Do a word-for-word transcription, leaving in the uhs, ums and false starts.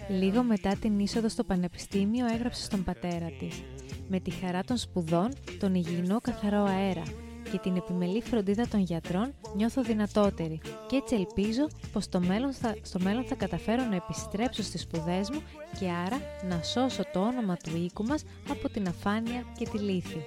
Λίγο μετά την είσοδο στο πανεπιστήμιο έγραψε στον πατέρα της: «Με τη χαρά των σπουδών, τον υγιεινό καθαρό αέρα και την επιμελή φροντίδα των γιατρών νιώθω δυνατότερη και έτσι ελπίζω πως στο μέλλον, θα, στο μέλλον θα καταφέρω να επιστρέψω στις σπουδές μου και άρα να σώσω το όνομα του οίκου μας από την αφάνεια και τη λύθη».